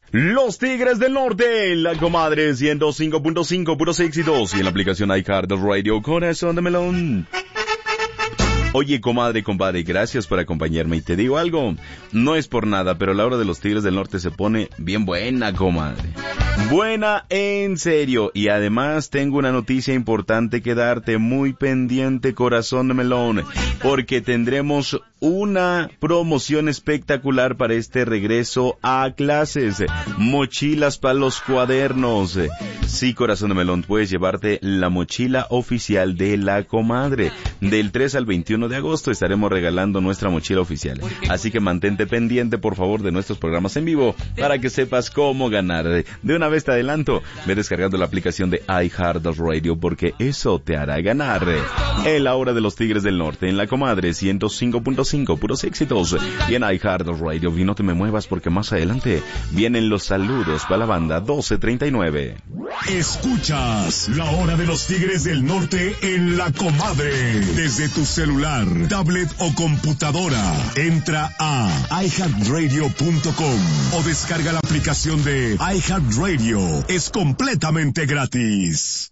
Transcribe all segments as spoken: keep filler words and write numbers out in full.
Los Tigres del Norte, la comadre ciento cinco punto cinco, puros éxitos. Y en la aplicación iHeartRadio, Corazón de Melón. Oye, comadre, compadre, gracias por acompañarme. Y te digo algo, no es por nada, pero la hora de los Tigres del Norte se pone bien buena, comadre. Buena en serio. Y además tengo una noticia importante que darte, muy pendiente, corazón de melón, porque tendremos una promoción espectacular para este regreso a clases. Mochilas para los cuadernos. Sí, corazón de melón, puedes llevarte la mochila oficial de la comadre. Del tres al veintiuno de agosto estaremos regalando nuestra mochila oficial. Así que mantente pendiente, por favor, de nuestros programas en vivo para que sepas cómo ganar. De una vez te adelanto, ve descargando la aplicación de iHeartRadio porque eso te hará ganar. En la hora de los Tigres del Norte, en la comadre ciento cinco punto cinco, puros éxitos. Y en iHeartRadio, y no te me muevas porque más adelante vienen los saludos para la banda doce treinta y nueve. Escuchas la hora de los Tigres del Norte en la comadre. Desde tu celular, tablet o computadora, entra a i heart radio punto com o descarga la aplicación de iHeartRadio. Es completamente gratis.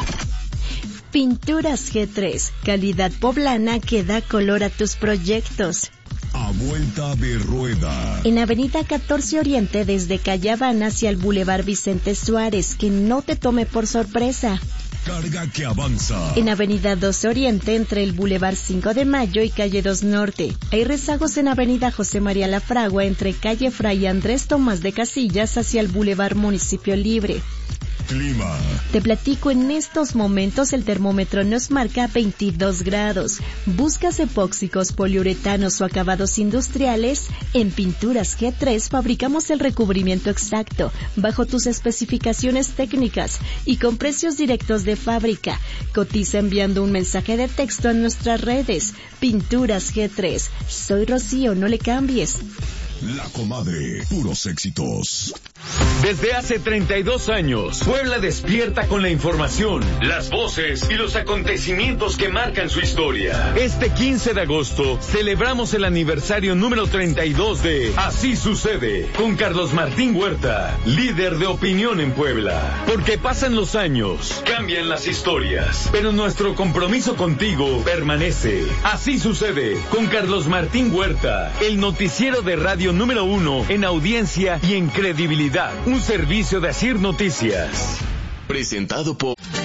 Pinturas G tres, calidad poblana que da color a tus proyectos. A vuelta de rueda. En Avenida catorce Oriente, desde Calle Habana hacia el Boulevard Vicente Suárez, que no te tome por sorpresa. Carga que avanza. En Avenida dos Oriente, entre el Boulevard cinco de Mayo y Calle dos Norte. Hay rezagos en Avenida José María La Fragua, entre Calle Fray Andrés Tomás de Casillas hacia el Boulevard Municipio Libre. Clima. Te platico, en estos momentos el termómetro nos marca veintidós grados. ¿Buscas epóxicos, poliuretanos o acabados industriales? En Pinturas G tres fabricamos el recubrimiento exacto, bajo tus especificaciones técnicas y con precios directos de fábrica. Cotiza enviando un mensaje de texto a nuestras redes. Pinturas G tres. Soy Rocío, no le cambies. La comadre, puros éxitos. Desde hace treinta y dos años, Puebla despierta con la información, las voces y los acontecimientos que marcan su historia. Este quince de agosto celebramos el aniversario número treinta y dos de Así Sucede, con Carlos Martín Huerta, líder de opinión en Puebla. Porque pasan los años, cambian las historias, pero nuestro compromiso contigo permanece. Así Sucede, con Carlos Martín Huerta, el noticiero de radio número uno en audiencia y en credibilidad. Un servicio de Asir Noticias. Presentado por